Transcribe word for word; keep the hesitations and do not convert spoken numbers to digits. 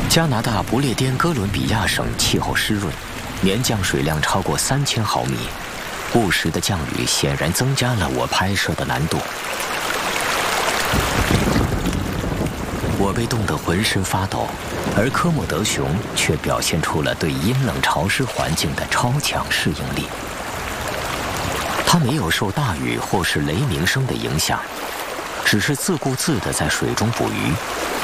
加拿大不列颠哥伦比亚省气候湿润，年降水量超过三千毫米，不时的降雨显然增加了我拍摄的难度。我被冻得浑身发抖，而科莫德熊却表现出了对阴冷潮湿环境的超强适应力。它没有受大雨或是雷鸣声的影响，只是自顾自地在水中捕鱼，